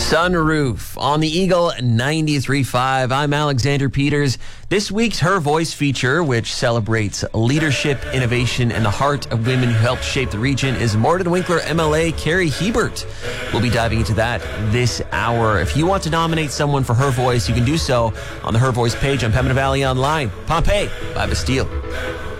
Sunroof on the Eagle 93.5. I'm Alexander Peters. This week's Her Voice feature, which celebrates leadership, innovation, and the heart of women who helped shape the region, is Morden Winkler MLA Carrie Hebert. We'll be diving into that this hour. If you want to nominate someone for Her Voice, you can do so on the Her Voice page on Pembina Valley Online. Pompeii by Bastille.